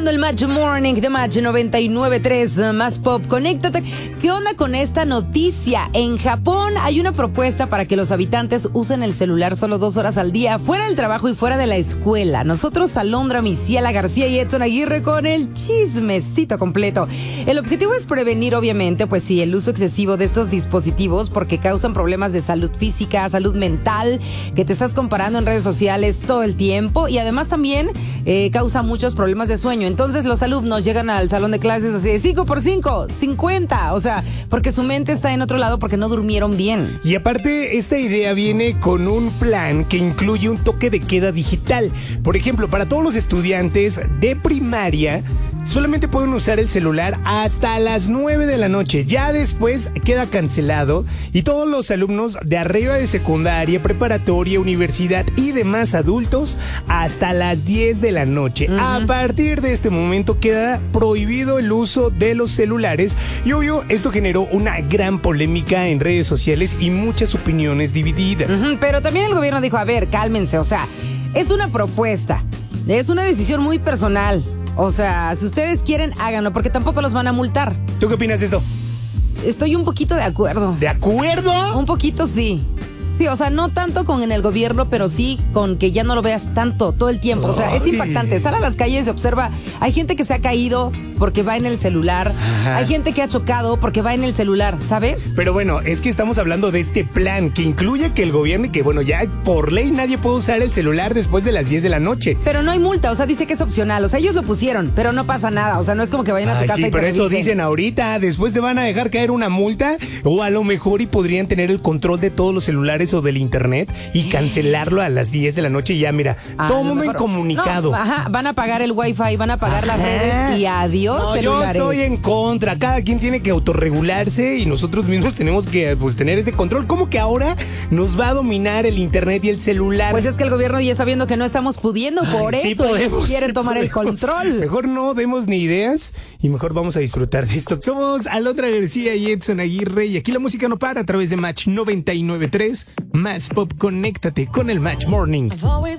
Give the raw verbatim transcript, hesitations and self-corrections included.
escuchando el Match Morning de Match noventa y nueve punto tres, Más Pop. Conéctate. ¿Qué onda con esta noticia? En Japón hay una propuesta para que los habitantes usen el celular solo dos horas al día, fuera del trabajo y fuera de la escuela. Nosotros, Alondra, Misiela García y Edson Aguirre con el chismecito completo. El objetivo es prevenir, obviamente, pues sí, el uso excesivo de estos dispositivos porque causan problemas de salud física, salud mental, que te estás comparando en redes sociales todo el tiempo y además también eh, causa muchos problemas de sueño. Entonces los alumnos llegan al salón de clases así de cinco por cinco, cincuenta, o sea, porque su mente está en otro lado porque no durmieron bien. Y aparte, esta idea viene con un plan que incluye un toque de queda digital. Por ejemplo, para todos los estudiantes de primaria, solamente pueden usar el celular hasta las nueve de la noche. Ya después queda cancelado y todos los alumnos de arriba de secundaria, preparatoria, universidad y demás adultos hasta las diez de la noche. Uh-huh. A partir de este momento queda prohibido el uso de los celulares y obvio esto generó una gran polémica en redes sociales y muchas opiniones divididas. Uh-huh, pero también el gobierno dijo, a ver, cálmense, o sea, es una propuesta, es una decisión muy personal. O sea, si ustedes quieren, háganlo, porque tampoco los van a multar. ¿Tú qué opinas de esto? Estoy un poquito de acuerdo. ¿De acuerdo? Un poquito sí. Sí, o sea, no tanto con en el gobierno, pero sí con que ya no lo veas tanto todo el tiempo. O sea, es impactante. Sal a las calles y observa. Hay gente que se ha caído porque va en el celular. Ajá. Hay gente que ha chocado porque va en el celular, ¿sabes? Pero bueno, es que estamos hablando de este plan que incluye que el gobierno y que, bueno, ya por ley nadie puede usar el celular después de las diez de la noche. Pero no hay multa, o sea, dice que es opcional. O sea, ellos lo pusieron, pero no pasa nada. O sea, no es como que vayan a tu Ay, casa sí, y te pero eso revisen. dicen ahorita. Después te van a dejar caer una multa o a lo mejor y podrían tener el control de todos los celulares o del internet y cancelarlo a las diez de la noche y ya, mira, ah, todo el mundo mejor incomunicado. No, ajá, van a pagar el wifi, van a pagar ajá. las redes y adiós no, celulares. Yo estoy en contra. Cada quien tiene que autorregularse y nosotros mismos tenemos que pues, tener ese control. ¿Cómo que ahora nos va a dominar el internet y el celular? Pues es que el gobierno ya está viendo que no estamos pudiendo, por Ay, eso sí podemos, quieren sí tomar podemos. el control. Mejor no demos ni ideas y mejor vamos a disfrutar de esto. Somos Alondra García y Edson Aguirre y aquí la música no para a través de Match noventa y nueve punto tres. Más Pop, conéctate con el Match Morning.